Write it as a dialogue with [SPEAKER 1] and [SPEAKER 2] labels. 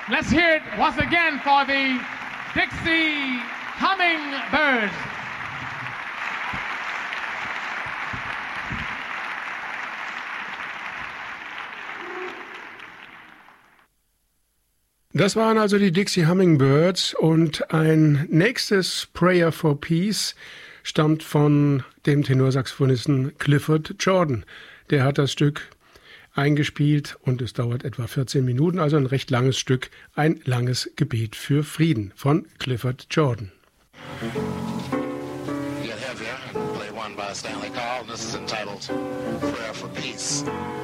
[SPEAKER 1] Let's hear it once again for the Dixie Hummingbirds.
[SPEAKER 2] Das waren also die Dixie Hummingbirds und ein nächstes Prayer for Peace stammt von dem Tenorsaxophonisten Clifford Jordan. Der hat das Stück eingespielt und es dauert etwa 14 Minuten, also ein recht langes Stück, ein langes Gebet für Frieden von Clifford Jordan.
[SPEAKER 3] Stanley Call, and this is entitled Prayer for Peace.